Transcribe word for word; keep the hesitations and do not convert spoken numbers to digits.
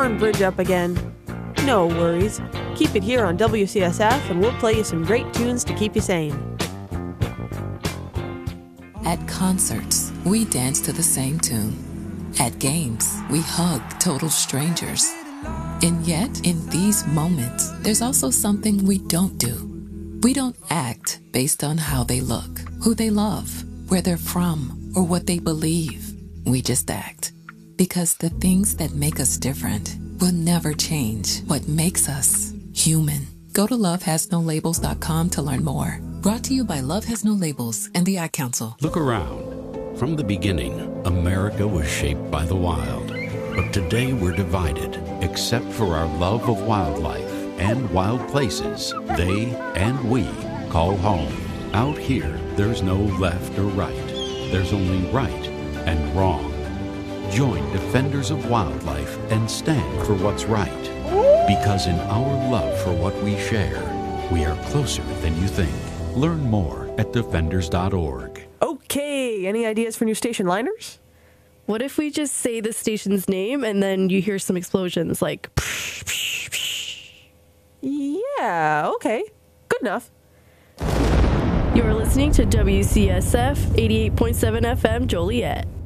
Bridge up again. No worries. Keep it here on W C S F and we'll play you some great tunes to keep you sane. At concerts, we dance to the same tune. At games, we hug total strangers. And yet, in these moments, there's also something we don't do. We don't act based on how they look, who they love, where they're from, or what they believe. We just act. Because the things that make us different will never change what makes us human. Go to love has no labels dot com to learn more. Brought to you by Love Has No Labels and the Ad Council. Look around. From the beginning, America was shaped by the wild. But today we're divided, except for our love of wildlife and wild places they and we call home. Out here, there's no left or right. There's only right and wrong. Join Defenders of Wildlife and stand for what's right. Because in our love for what we share, we are closer than you think. Learn more at defenders dot org. Okay, any ideas for new station liners? What if we just say the station's name and then you hear some explosions like... Yeah, okay. Good enough. You're listening to W C S F eighty-eight point seven F M Joliet.